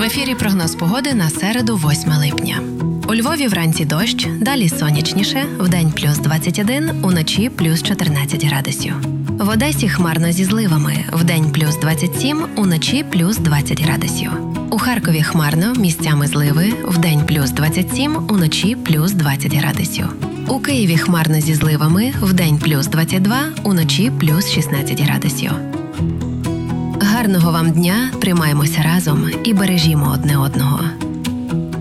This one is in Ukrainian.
В ефірі прогноз погоди на середу, 8 липня. У Львові вранці дощ, далі сонячніше, вдень плюс 21, уночі плюс 14 градусів. В Одесі хмарно зі зливами, вдень плюс 27, уночі плюс 20 градусів. У Харкові хмарно, місцями зливи, вдень плюс 27, уночі плюс 20 градусів. У Києві хмарно зі зливами, вдень плюс 22, уночі плюс 16 градусів. Гарного вам дня, тримаємося разом і бережімо одне одного.